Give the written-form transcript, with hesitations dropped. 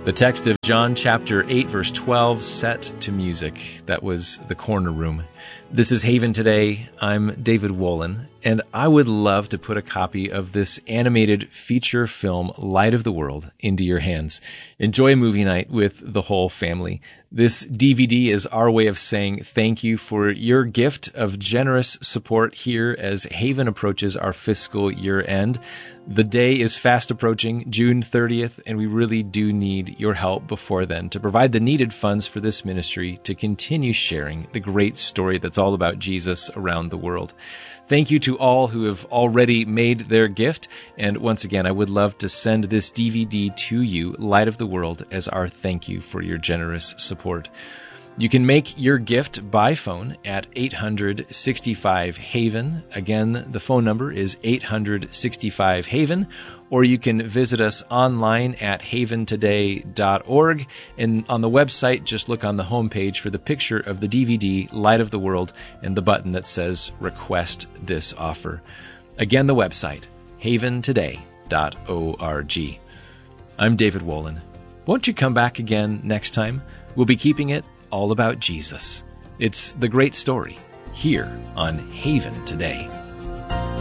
The text of John chapter 8, verse 12, set to music. That was the corner room. This is Haven Today. I'm David Wolin, and I would love to put a copy of this animated feature film, Light of the World, into your hands. Enjoy movie night with the whole family. This DVD is our way of saying thank you for your gift of generous support here as Haven approaches our fiscal year end. The day is fast approaching, June 30th, and we really do need your help before then to provide the needed funds for this ministry to continue sharing the great story that's all about Jesus around the world. Thank you to all who have already made their gift, and once again, I would love to send this DVD to you, Light of the World, as our thank you for your generous support. You can make your gift by phone at 865-HAVEN. Again, the phone number is 865-HAVEN, or you can visit us online at haventoday.org. And on the website, just look on the homepage for the picture of the DVD, Light of the World, and the button that says Request This Offer. Again, the website, haventoday.org. I'm David Wolin. Won't you come back again next time? We'll be keeping it all about Jesus. It's the great story here on Haven Today.